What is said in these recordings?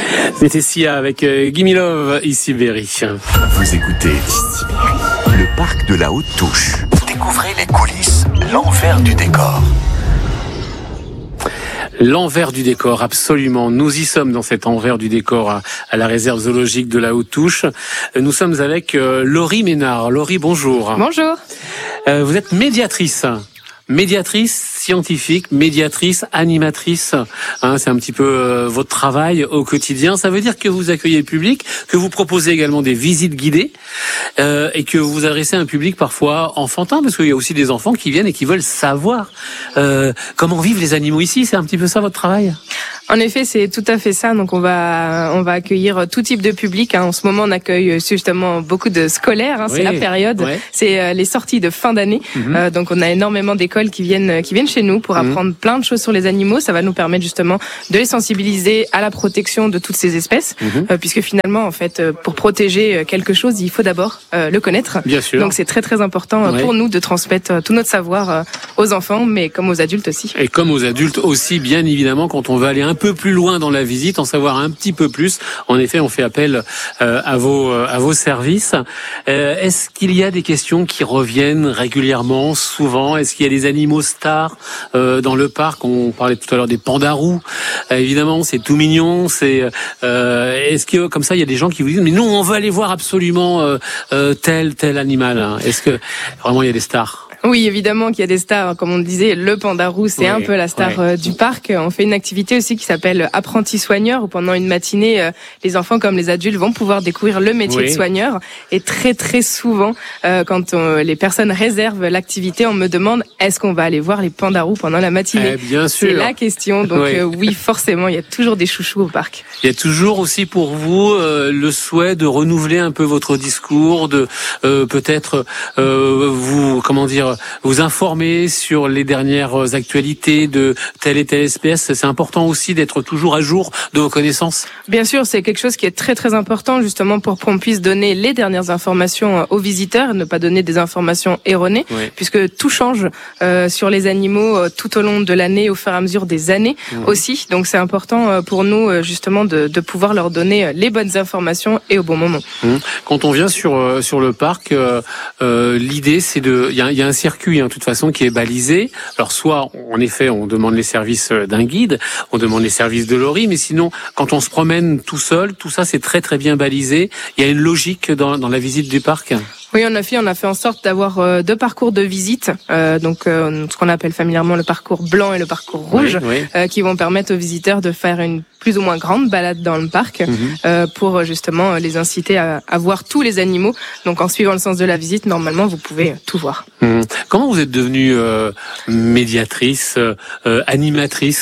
C'était Sia avec Gimme Love, ici Berry. Vous écoutez le parc de la Haute-Touche. Découvrez les coulisses, l'envers du décor. L'envers du décor, absolument. Nous y sommes dans cet envers du décor à la réserve zoologique de la Haute-Touche. Nous sommes avec Laurie Ménard. Laurie, bonjour. Bonjour. Vous êtes médiatrice. Médiatrice scientifique, médiatrice, animatrice, c'est un petit peu votre travail au quotidien. Ça veut dire que vous accueillez le public, que vous proposez également des visites guidées et que vous adressez à un public parfois enfantin, parce qu'il y a aussi des enfants qui viennent et qui veulent savoir comment vivent les animaux ici. C'est un petit peu ça votre travail ? En effet, c'est tout à fait ça. Donc, on va accueillir tout type de public. En ce moment, on accueille justement beaucoup de scolaires. C'est la période. Ouais. C'est les sorties de fin d'année. Donc, on a énormément d'écoles qui viennent chez nous pour apprendre plein de choses sur les animaux. Ça va nous permettre justement de les sensibiliser à la protection de toutes ces espèces, puisque finalement, en fait, pour protéger quelque chose, il faut d'abord le connaître. Bien sûr. Donc, c'est très très important pour nous de transmettre tout notre savoir aux enfants, mais comme aux adultes aussi. Et comme aux adultes aussi, bien évidemment, quand on veut aller un peu plus loin dans la visite, en savoir un petit peu plus. En effet, on fait appel à vos services. Est-ce qu'il y a des questions qui reviennent régulièrement, souvent ? Est-ce qu'il y a des animaux stars dans le parc ? On parlait tout à l'heure des pandarous. Évidemment, c'est tout mignon. Est-ce que comme ça, il y a des gens qui vous disent mais non, on veut aller voir absolument tel animal. Est-ce que vraiment il y a des stars ? Oui, évidemment qu'il y a des stars. Comme on le disait, le pandarou, c'est un peu la star du parc. On fait une activité aussi qui s'appelle apprenti soigneur, où pendant une matinée, les enfants comme les adultes vont pouvoir découvrir le métier de soigneur. Et très très souvent, quand les personnes réservent l'activité, on me demande est-ce qu'on va aller voir les pandarous pendant la matinée ? Bien sûr. C'est la question. Donc oui, forcément, il y a toujours des chouchous au parc. Il y a toujours aussi pour vous le souhait de renouveler un peu votre discours, de peut-être vous informer sur les dernières actualités de telle et telle espèce. C'est important aussi d'être toujours à jour de vos connaissances. Bien sûr, c'est quelque chose qui est très très important justement pour qu'on puisse donner les dernières informations aux visiteurs et ne pas donner des informations erronées, puisque tout change sur les animaux tout au long de l'année, au fur et à mesure des années aussi. Donc c'est important pour nous justement de pouvoir leur donner les bonnes informations et au bon moment. Quand on vient sur le parc, l'idée c'est il y a un circuit, de toute façon, qui est balisé. Alors, soit, en effet, on demande les services d'un guide, on demande les services de Laurie, mais sinon, quand on se promène tout seul, tout ça, c'est très, très bien balisé. Il y a une logique dans la visite du parc. Oui, on a fait en sorte d'avoir deux parcours de visite, donc ce qu'on appelle familièrement le parcours blanc et le parcours rouge, qui vont permettre aux visiteurs de faire une plus ou moins grande balade dans le parc pour justement les inciter à voir tous les animaux. Donc en suivant le sens de la visite, normalement, vous pouvez tout voir. Comment vous êtes devenue médiatrice, animatrice ?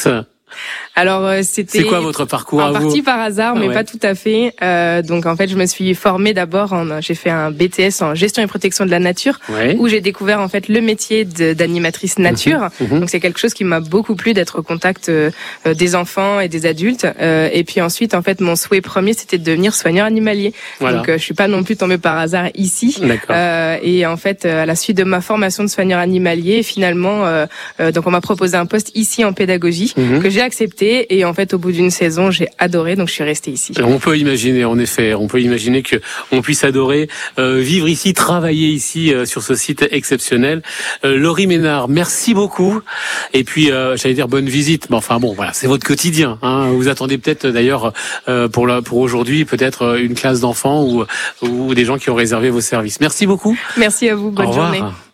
Alors c'était. C'est quoi votre parcours à vous ? En partie par hasard, mais pas tout à fait. Donc en fait, je me suis formée d'abord. J'ai fait un BTS en gestion et protection de la nature, où j'ai découvert en fait le métier d'animatrice nature. Donc c'est quelque chose qui m'a beaucoup plu d'être au contact des enfants et des adultes. Et puis ensuite, en fait, mon souhait premier, c'était de devenir soigneur animalier. Donc je suis pas non plus tombée par hasard ici. Et en fait, à la suite de ma formation de soigneur animalier, finalement, donc on m'a proposé un poste ici en pédagogie que j'ai accepté. Et en fait, au bout d'une saison, j'ai adoré, donc je suis restée ici. On peut imaginer, en effet, que on puisse adorer vivre ici, travailler ici sur ce site exceptionnel. Laurie Ménard, merci beaucoup. Et puis, j'allais dire bonne visite, mais enfin bon, voilà, c'est votre quotidien. Vous attendez peut-être d'ailleurs pour aujourd'hui peut-être une classe d'enfants ou des gens qui ont réservé vos services. Merci beaucoup. Merci à vous. Bonne journée.